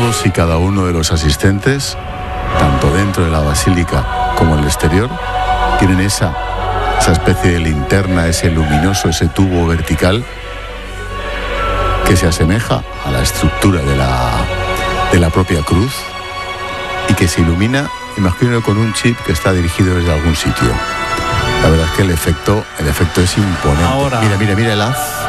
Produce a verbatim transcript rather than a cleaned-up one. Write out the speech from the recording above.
Todos y cada uno de los asistentes, tanto dentro de la basílica como en el exterior, tienen esa, esa especie de linterna, ese luminoso, ese tubo vertical que se asemeja a la estructura de la, de la propia cruz y que se ilumina, imagino, con un chip que está dirigido desde algún sitio. La verdad es que el efecto, el efecto es imponente. Ahora, mira, mira, mira el haz.